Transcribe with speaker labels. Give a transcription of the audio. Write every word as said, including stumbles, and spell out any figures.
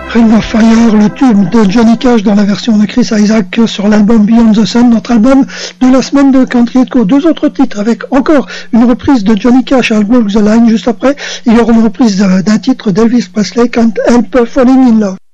Speaker 1: Ring of Fire, le tube de Johnny Cash dans la version de Chris Isaak sur l'album Beyond the Sun, notre album de la semaine de Country and Co. Deux autres titres avec encore une reprise de Johnny Cash, I'll Walk the Line. Juste après, il y aura une reprise d'un titre d'Elvis Presley, Can't Help Falling in Love.